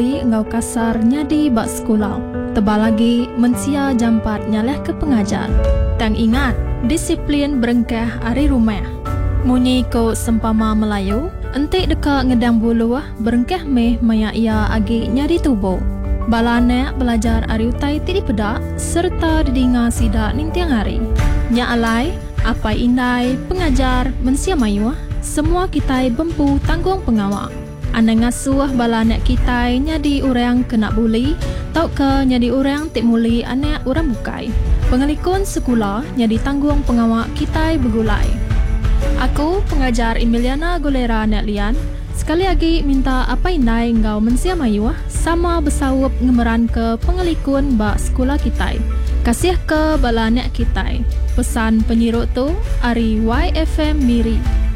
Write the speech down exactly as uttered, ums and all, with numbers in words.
Ngau kasar nyadi bak sekolah. Tebal lagi mensia jampat nyaleh ke pengajar. Tang ingat, disiplin berengkah ari rumah. Munyi ko sempama Melayu, entik deka ngedang bulu berengkah meh maya ia agi nyari tubuh. Balanek belajar ari utai tidi pedak serta didinga sidak nintiang hari. Nya alai, apa indai, pengajar, mensia mayu, semua kita bempu tanggung pengawak. Anda ngasuh balanek kita nyadi orang kena buli, tau ke nyadi orang tik muli anak orang bukai. Pengelikun sekolah nyadi tanggung pengawak kita bergulai. Aku pengajar Emiliana Golera Netlian. Sekali lagi minta apa indai ngau mensia mayu sama bersawup ngemeran ke pengelikun bak sekolah kita. Kasih ke balanek kita. Pesan penyirut tu Ari Y F M Miri.